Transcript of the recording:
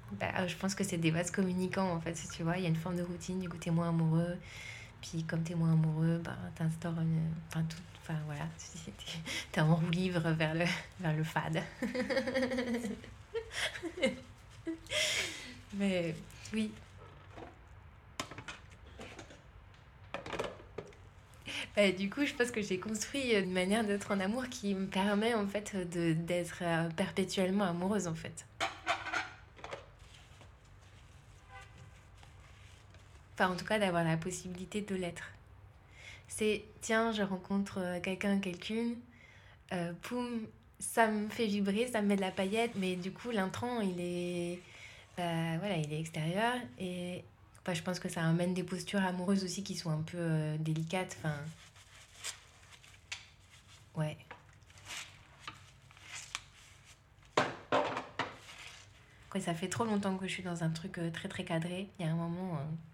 Bah, je pense que c'est des vases communicants en fait, si tu vois. Il y a une forme de routine, du coup, t'es moins amoureux. Puis comme t'es moins amoureux, bah, t'instaures une. Enfin, tout. Enfin, voilà. T'es en roue libre vers le fade. Mais oui. Bah, du coup, je pense que j'ai construit une manière d'être en amour qui me permet en fait d'être perpétuellement amoureuse en fait. Enfin, en tout cas, d'avoir la possibilité de l'être. C'est, tiens, je rencontre quelqu'un, quelqu'une, poum, ça me fait vibrer, ça me met de la paillette, mais du coup, l'intrant, voilà, il est extérieur. Et enfin, je pense que ça amène des postures amoureuses aussi qui sont un peu délicates. Enfin, ouais. Quoi, ça fait trop longtemps que je suis dans un truc très très cadré. Il y a un moment,